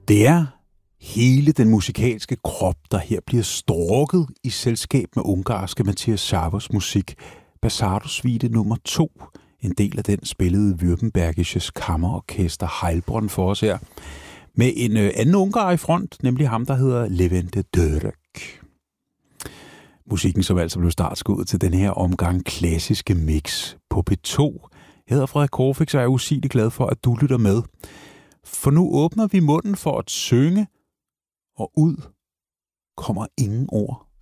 Det er hele den musikalske krop, der her bliver strokket i selskab med ungarske Matthias Schabers musik. Basardo Suite nummer 2. En del af den spillede Württembergisches Kammerorkester Heilbronn for os her. Med en anden ungar i front, nemlig ham, der hedder Levente Dörök. Musikken, som altså blev startskuddet til den her omgang klassiske mix på P2. Jeg hedder Frederik Korfix, og jeg er usigeligt glad for, at du lytter med. For nu åbner vi munden for at synge, og ud kommer ingen ord.